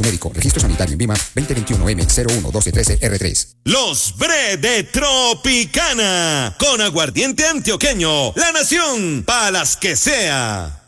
médico. Registro sanitario en Vima 2021M011213R3. Los Bre de Tropicana. Con aguardiente antioqueño. La nación, pa' las que sea.